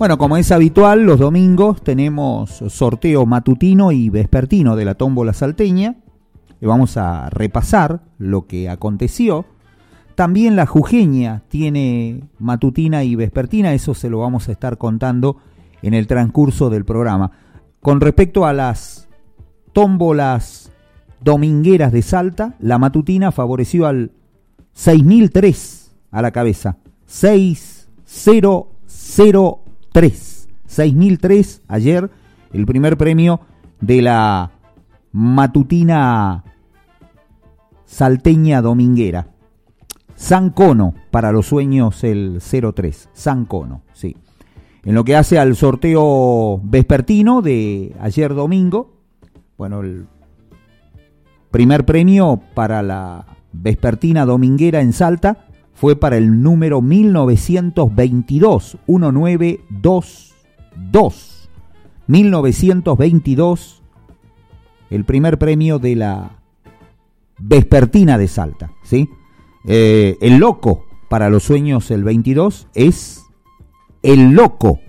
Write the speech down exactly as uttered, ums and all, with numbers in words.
Bueno, como es habitual, los domingos tenemos sorteo matutino y vespertino de la tómbola salteña. Le vamos a repasar lo que aconteció. También la jujeña tiene matutina y vespertina, eso se lo vamos a estar contando en el transcurso del programa. Con respecto a las tómbolas domingueras de Salta, la matutina favoreció al seis mil tres a la cabeza, seis mil tres, seis mil tres ayer, el primer premio de la matutina salteña dominguera. San Cono, para los sueños el cero tres, San Cono, sí. En lo que hace al sorteo vespertino de ayer domingo, bueno, el primer premio para la vespertina dominguera en Salta fue para el número mil novecientos veintidós, mil novecientos veintidós, mil novecientos veintidós, el primer premio de la vespertina de Salta, ¿sí? Eh, el loco para los sueños el veintidós es el loco,